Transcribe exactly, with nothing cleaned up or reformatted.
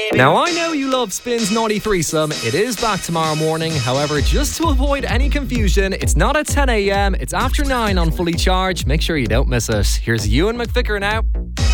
Now, I know you love Spin's Naughty Threesome. It is back tomorrow morning. However, just to avoid any confusion, it's not at ten a.m. It's after nine on Fully Charged. Make sure you don't miss it. Here's Ewan McVicker now.